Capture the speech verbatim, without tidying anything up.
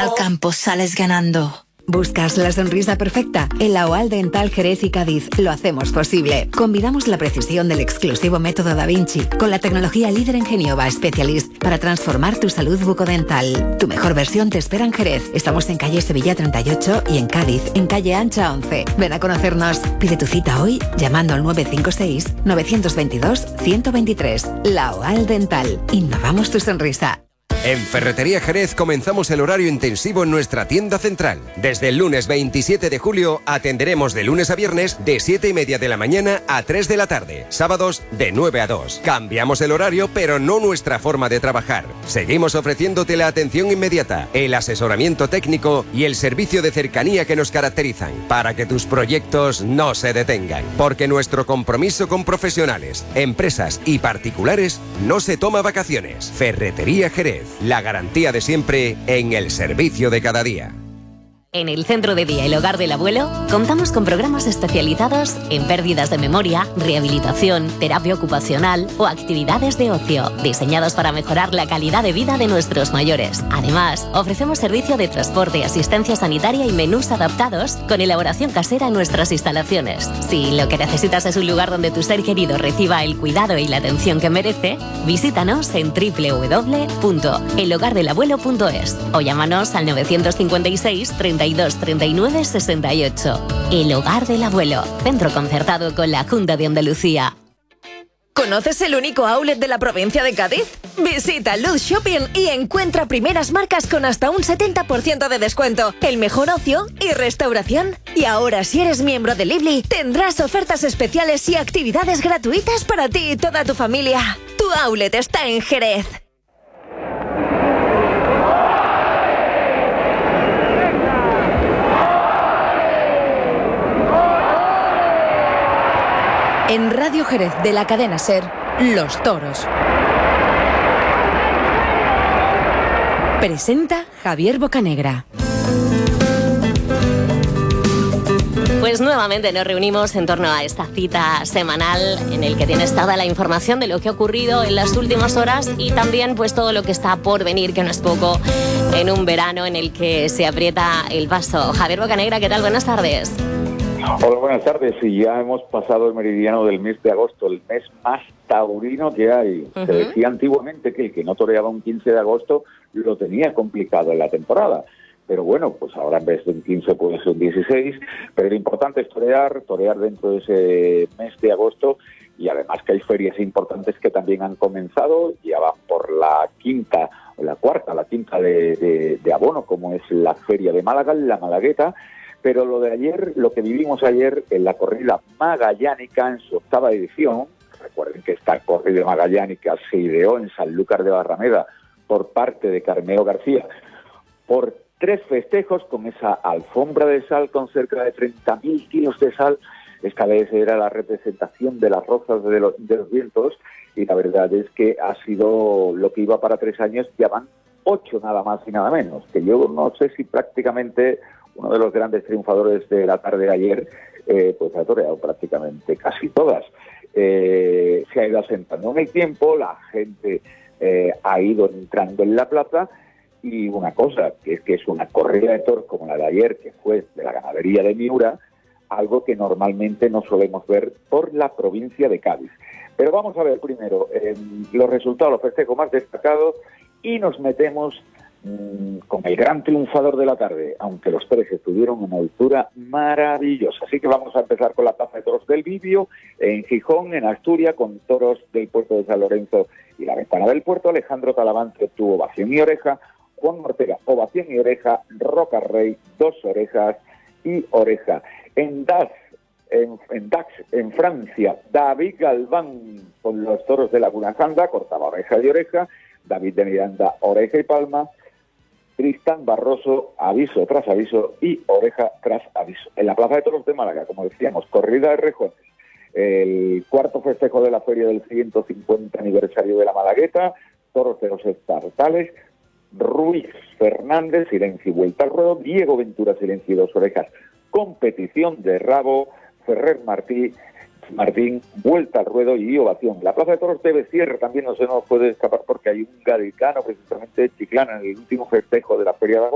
al campo sales ganando. ¿Buscas la sonrisa perfecta? En la OAL Dental Jerez y Cádiz lo hacemos posible. Combinamos la precisión del exclusivo método Da Vinci con la tecnología líder en Geniova Specialist para transformar tu salud bucodental. Tu mejor versión te espera en Jerez. Estamos en calle Sevilla treinta y ocho y en Cádiz, en calle Ancha once. Ven a conocernos. Pide tu cita hoy llamando al nueve cinco seis, nueve dos dos, uno cero dos tres. La OAL Dental. Innovamos tu sonrisa. En Ferretería Jerez comenzamos el horario intensivo en nuestra tienda central. Desde el lunes veintisiete de julio atenderemos de lunes a viernes de siete y media de la mañana a tres de la tarde. Sábados de nueve a dos. Cambiamos el horario, pero no nuestra forma de trabajar. Seguimos ofreciéndote la atención inmediata, el asesoramiento técnico y el servicio de cercanía que nos caracterizan, para que tus proyectos no se detengan. Porque nuestro compromiso con profesionales, empresas y particulares no se toma vacaciones. Ferretería Jerez. La garantía de siempre en el servicio de cada día. En el Centro de Día El Hogar del Abuelo contamos con programas especializados en pérdidas de memoria, rehabilitación, terapia ocupacional o actividades de ocio, diseñados para mejorar la calidad de vida de nuestros mayores. Además, ofrecemos servicio de transporte, asistencia sanitaria y menús adaptados con elaboración casera en nuestras instalaciones. Si lo que necesitas es un lugar donde tu ser querido reciba el cuidado y la atención que merece, visítanos en doble u doble u doble u punto el hogar del abuelo punto es o llámanos al nueve cinco seis, treinta y dos, treinta y nueve, sesenta y ocho. El Hogar del Abuelo, centro concertado con la Junta de Andalucía. ¿Conoces el único outlet de la provincia de Cádiz? Visita Luz Shopping y encuentra primeras marcas con hasta un setenta por ciento de descuento, el mejor ocio y restauración. Y ahora, si eres miembro de Lively, tendrás ofertas especiales y actividades gratuitas para ti y toda tu familia. Tu outlet está en Jerez. En Radio Jerez de la cadena SER, Los Toros. Presenta Javier Bocanegra. Pues nuevamente nos reunimos en torno a esta cita semanal en el que tienes toda la información de lo que ha ocurrido en las últimas horas y también pues todo lo que está por venir, que no es poco, en un verano en el que se aprieta el paso. Javier Bocanegra, ¿qué tal? Buenas tardes. Hola, buenas tardes. Y ya hemos pasado el meridiano del mes de agosto, el mes más taurino que hay. Uh-huh. Se decía antiguamente que el que no toreaba un quince de agosto lo tenía complicado en la temporada. Pero bueno, pues ahora en vez de un quince puede ser un dieciséis. Pero lo importante es torear, torear dentro de ese mes de agosto. Y además que hay ferias importantes que también han comenzado. Ya van por la quinta, o la cuarta, la quinta de, de, de abono, como es la Feria de Málaga, la Malagueta. Pero lo de ayer, lo que vivimos ayer en la corrida magallánica en su octava edición, recuerden que esta corrida magallánica se ideó en Sanlúcar de Barrameda por parte de Carmelo García, por tres festejos con esa alfombra de sal con cerca de treinta mil kilos de sal. Esta vez era la representación de las Rozas de los, de los Vientos y la verdad es que ha sido lo que iba para tres años, ya van ocho nada más y nada menos, que yo no sé si prácticamente uno de los grandes triunfadores de la tarde de ayer, eh, pues ha toreado prácticamente casi todas. Eh, se ha ido asentando en el tiempo, la gente eh, ha ido entrando en la plaza, y una cosa, que es que es una corrida de toros como la de ayer, que fue de la ganadería de Miura, algo que normalmente no solemos ver por la provincia de Cádiz. Pero vamos a ver primero eh, los resultados, los festejos más destacados, y nos metemos con el gran triunfador de la tarde, aunque los toros estuvieron en una altura maravillosa. Así que vamos a empezar con la Plaza de Toros del Bibio, en Gijón, en Asturias, con toros del puerto de San Lorenzo y la Ventana del Puerto. Alejandro Talavante tuvo ovación y oreja, Juan Ortega, ovación y oreja, Roca Rey, dos orejas y oreja. En Dax, en, en Dax, en Francia, David Galván, con los toros de Laguna Sanda, cortaba oreja y oreja, David de Miranda, oreja y palma, Tristán Barroso, aviso tras aviso y oreja tras aviso. En la Plaza de Toros de Málaga, como decíamos, corrida de rejones, el cuarto festejo de la feria del ciento cincuenta aniversario de la Malagueta, toros de los estartales, Ruiz Fernández, silencio y vuelta al ruedo, Diego Ventura, silencio y dos orejas, competición de rabo, Ferrer Martí, Martín, vuelta al ruedo y ovación. La Plaza de Toros de Besierra también no se nos puede escapar porque hay un gaditano, precisamente Chiclana, en el último festejo de la feria de agosto.